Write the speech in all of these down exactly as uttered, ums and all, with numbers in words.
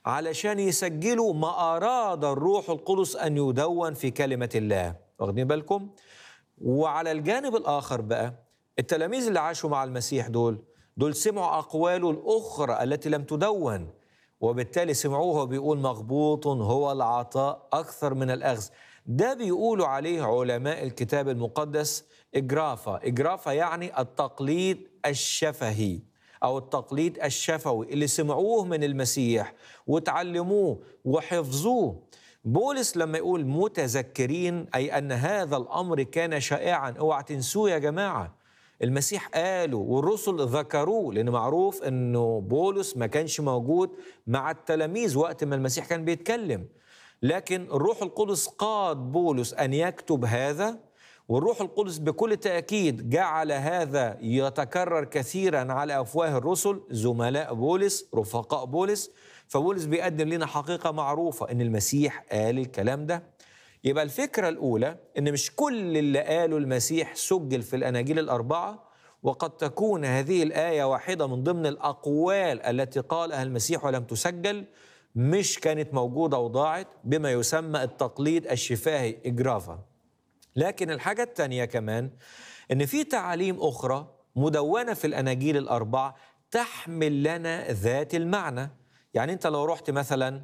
علشان يسجلوا ما أراد الروح القدس أن يدون في كلمة الله. واخدين بالكم؟ وعلى الجانب الآخر بقى التلاميذ اللي عاشوا مع المسيح دول دول سمعوا أقواله الأخرى التي لم تدون، وبالتالي سمعوه بيقول مغبوط هو العطاء أكثر من الأخذ. ده بيقولوا عليه علماء الكتاب المقدس إجرافة. إجرافة يعني التقليد الشفهي أو التقليد الشفوي اللي سمعوه من المسيح وتعلموه وحفظوه. بولس لما يقول متذكرين أي أن هذا الأمر كان شائعا، اوعى تنسوه يا جماعة. المسيح قاله والرسل ذكروه، لأن معروف أنه بولس ما كانش موجود مع التلاميذ وقت ما المسيح كان بيتكلم، لكن الروح القدس قاد بولس أن يكتب هذا، والروح القدس بكل تأكيد جعل هذا يتكرر كثيرا على أفواه الرسل زملاء بولس رفقاء بولس. فبولس بيقدم لنا حقيقة معروفة أن المسيح قال الكلام ده. يبقى الفكرة الأولى أن مش كل اللي قاله المسيح سجل في الأناجيل الأربعة، وقد تكون هذه الآية واحدة من ضمن الأقوال التي قالها المسيح ولم تسجل، مش كانت موجودة وضاعت، بما يسمى التقليد الشفاهي إجرافة. لكن الحاجة الثانية كمان أن في تعاليم أخرى مدونة في الأناجيل الأربعة تحمل لنا ذات المعنى. يعني أنت لو رحت مثلا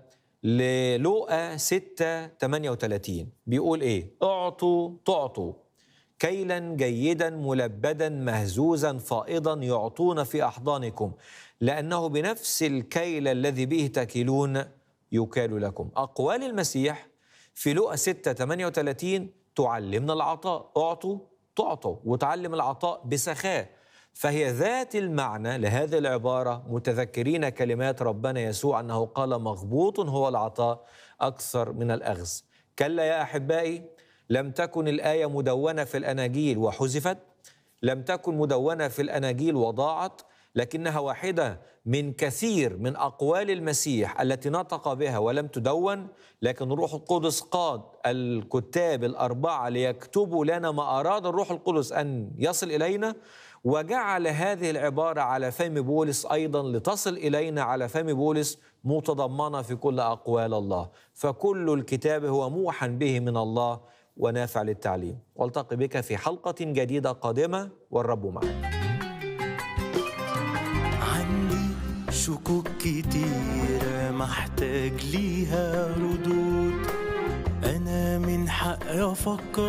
للوقا ستة ثمانية وثلاثين بيقول إيه؟ أعطوا تعطوا كيلا جيدا ملبدا مهزوزا فائضا يعطون في أحضانكم لأنه بنفس الكيل الذي به تكلون يكال لكم. أقوال المسيح في لوقا ستة ثمانية وثلاثين تعلمنا العطاء، أعطوا تعطوا، وتعلم العطاء بسخاء. فهي ذات المعنى لهذه العبارة متذكرين كلمات ربنا يسوع أنه قال مغبوط هو العطاء أكثر من الأخذ. كلا يا أحبائي، لم تكن الآية مدونة في الأناجيل وحذفت، لم تكن مدونة في الأناجيل وضاعت، لكنها واحدة من كثير من أقوال المسيح التي نطق بها ولم تدون. لكن الروح القدس قاد الكتاب الأربعة ليكتبوا لنا ما أراد الروح القدس أن يصل إلينا، وجعل هذه العبارة على فم بولس أيضا لتصل إلينا على فم بولس متضمنة في كل أقوال الله. فكل الكتاب هو موحى به من الله ونافع للتعليم. والتقي بك في حلقة جديدة قادمة، والرب معك. عندي شكوك كتيرة محتاج ليها ردود، أنا من حقي أفكر